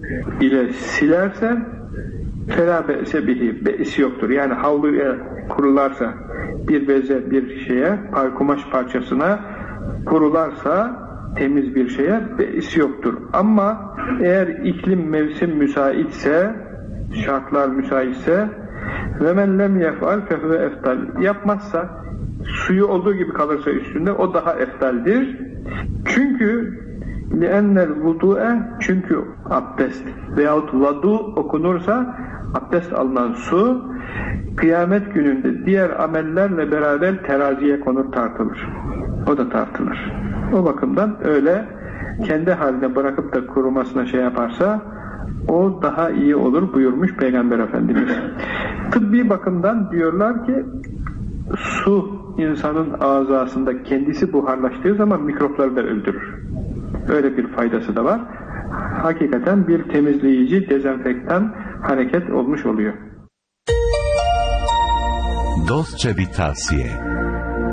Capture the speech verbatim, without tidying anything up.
ile silerse fela be'se bihi, be'si yoktur. Yani havluya kurularsa, bir beze, bir şeye, kumaş parçasına kurularsa, temiz bir şeye be'si yoktur. Ama eğer iklim, mevsim müsaitse, şartlar müsaitse ve men lem yef'al fehuve eftal, yapmazsa, suyu olduğu gibi kalırsa üstünde, o daha eftaldir. Çünkü li'ennel vudu'e, çünkü abdest veyahut vadu okunursa abdest alınan su kıyamet gününde diğer amellerle beraber teraziye konur, tartılır. O da tartılır. O bakımdan öyle kendi haline bırakıp da kurumasına şey yaparsa o daha iyi olur buyurmuş Peygamber Efendimiz. Tıbbi bakımdan diyorlar ki su insanın azasında kendisi buharlaştığı zaman mikropları da öldürür. Öyle bir faydası da var. Hakikaten bir temizleyici, dezenfektan hareket olmuş oluyor. Dostça bir tavsiye.